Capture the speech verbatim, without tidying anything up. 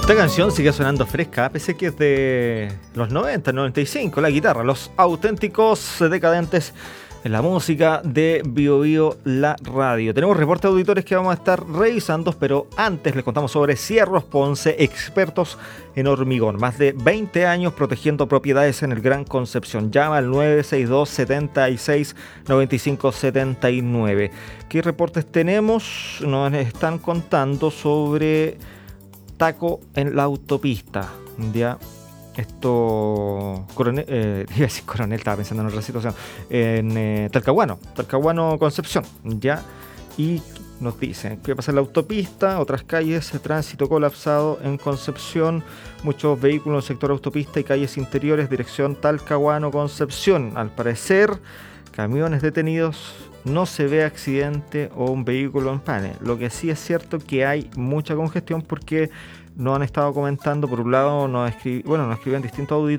Esta canción sigue sonando fresca, pese que es de los noventa, noventa y cinco, la guitarra, Los Auténticos Decadentes en la música de Bio Bio, la radio. Tenemos reportes de auditores que vamos a estar revisando, pero antes les contamos sobre Cierros Ponce, expertos en hormigón. Más de veinte años protegiendo propiedades en el Gran Concepción. Llama al nueve seis dos, setenta y seis, noventa y cinco setenta y nueve. ¿Qué reportes tenemos? Nos están contando sobre taco en la autopista, ya. Esto, coronel, eh, iba a decir coronel, estaba pensando en otra situación, en eh, Talcahuano, Talcahuano Concepción, ya. Y nos dicen que pasa en la autopista, otras calles, tránsito colapsado en Concepción, muchos vehículos en el sector autopista y calles interiores, dirección Talcahuano Concepción. Al parecer, camiones detenidos, no se ve accidente o un vehículo en pane. Lo que sí es cierto que hay mucha congestión porque nos han estado comentando, por un lado, nos escribí, bueno, nos escriben distintos auditores